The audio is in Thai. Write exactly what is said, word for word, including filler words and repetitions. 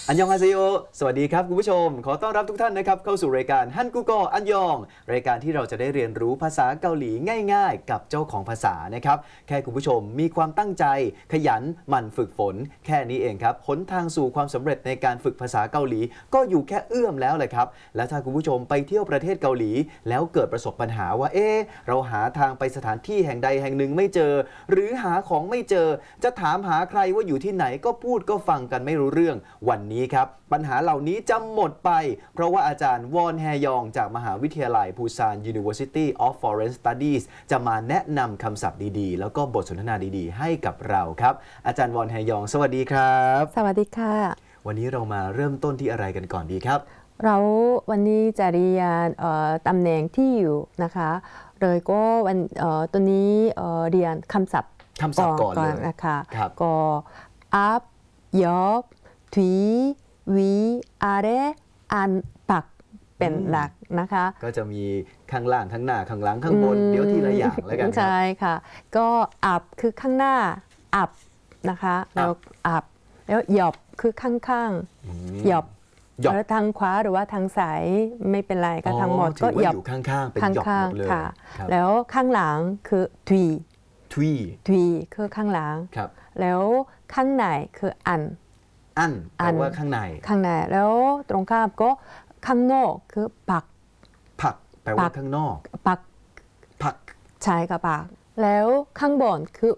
อันยองอาเซโยสวัสดีครับคุณผู้ชมขอต้อนรับทุกท่านนะครับเข้าสู่รายการฮันกูโกอันยองรายการที่เราจะได้เรียนรู้ภาษาเกาหลีง่ายๆกับเจ้าของภาษานะครับแค่คุณผู้ชมมีความตั้งใจขยันหมั่นฝึกฝนแค่นี้เองครับหนทางสู่ความสำเร็จในการฝึกภาษาเกาหลีก็อยู่แค่เอื้อมแล้วเลยครับและถ้าคุณผู้ชมไปเที่ยวประเทศเกาหลีแล้วเกิดประสบปัญหาว่าเอ๊ะเราหาทางไปสถานที่แห่งใดแห่งหนึ่งไม่เจอหรือหาของไม่เจอจะถามหาใครว่าอยู่ที่ไหนก็พูดก็ฟังกันไม่รู้เรื่องวันนี้ครับปัญหาเหล่านี้จะหมดไปเพราะว่าอาจารย์วอนแฮยองจากมหาวิทยาลัยปูซาน University of Foreign Studies จะมาแนะนำคำศัพท์ดีๆแล้วก็บทสนทนาดีๆให้กับเราครับอาจารย์วอนแฮยองสวัสดีครับสวัสดีค่ะวันนี้เรามาเริ่มต้นที่อะไรกันก่อนดีครับเราวันนี้จะเรียนตำแหน่งที่อยู่นะคะเลยก็วันตัวนี้เรียนคำศัพท์คำศัพท์ก่อนเลยนะคะก็อัพยอบทีวีอาเรอันปักเป็นหลักนะคะก็จะมีข้างล่างข้างหน้าข้างหลังข้างบนเดี๋ยวทีละอย่างแล้วกันครับใช่ค่ะก็อัพคือข้างหน้าอัพนะคะแล้วอัพแล้วหยอบคือข้างๆหยอบทางขวาหรือว่าทางซ้ายไม่เป็นไรก็ทั้งหมดก็หยอบข้างๆเป็นหยอบหมดเลยแล้วข้างหลังคือทวีทวีทวีคือข้างหลังแล้วข้างในคืออันอันแปลว่าข้างในข้างในแล้วตรงข้ามก็ข้างนอกคือปักผักแปลว่าข้างนอกปักผักใช่ค่ะปักแล้วข้างบนคือ